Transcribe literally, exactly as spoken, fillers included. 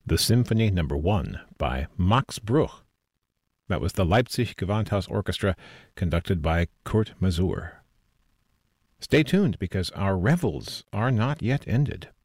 the Symphony Number One by Max Bruch. That was the Leipzig Gewandhaus Orchestra, conducted by Kurt Masur. Stay tuned, because our revels are not yet ended.